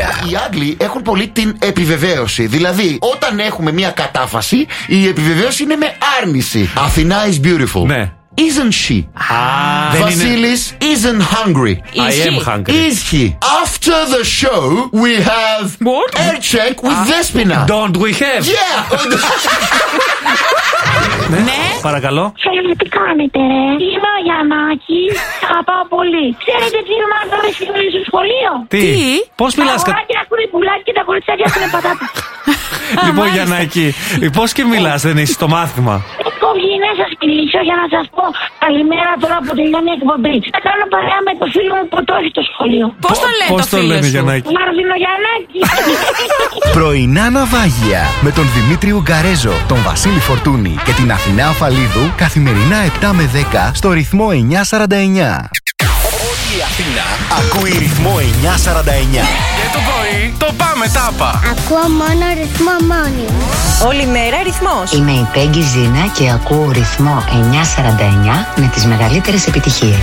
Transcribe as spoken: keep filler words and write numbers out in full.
Οι Άγγλοι έχουν πολύ την επιβεβαίωση. Δηλαδή, όταν έχουμε μια κατάφαση, η επιβεβαίωση είναι με άρνηση. Αθηνά is beautiful. Ναι. Isn't she? Ah, Vasilis isn't hungry. I am hungry. Is he? After the show, we have What? air check with ah. Despina. Don't we have? Yeah. Ναι. Ναι. Παρακαλώ. Ξέρετε τι κάνετε, ρε? Είμαι ο Γιαννάκης. Αγαπάω πολύ. Ξέρετε τι είμαι τώρα στο σχολείο? Τι? Πώς μιλάς? Τα αγοράκια έχουν πουλάκι και τα κοριτσάκια έχουν πατάτα. Λοιπόν, Γιαννάκη, πώς και μιλάς, δεν είσαι στο μάθημα? Έχω βγει να σας κλείσω για να σας πω καλημέρα τώρα που τελειώνει η εκπομπή. Θα κάνω παρέα με το φίλο μου που το έχει στο σχολείο. Πώς το λένε Πώς το φίλο σου? Γιαννάκη? Μάρδινο Γιαννάκη. Πρωινά ναυάγια με τον Δημήτρη Ουγγαρέζο, τον Βασίλη Φορτούνη και την Αθηνά Αφαλίδου καθημερινά επτά με δέκα στο ρυθμό εννιακόσια σαράντα εννιά. Όλη η Αθήνα ακούει ρυθμό εννιακόσια σαράντα εννιά. Και το πρωί το πάμε τάπα. Ακούω μόνο ρυθμό μόνιμο. Όλη μέρα ρυθμός. Είμαι η Πέγγι Ζήνα και ακούω ρυθμό εννιακόσια σαράντα εννιά με τις μεγαλύτερες επιτυχίες.